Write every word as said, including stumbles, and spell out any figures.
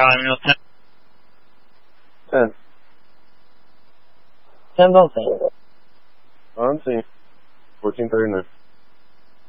Charlie, Emil ten. ten. ten volts. On scene. fourteen thirty-nine.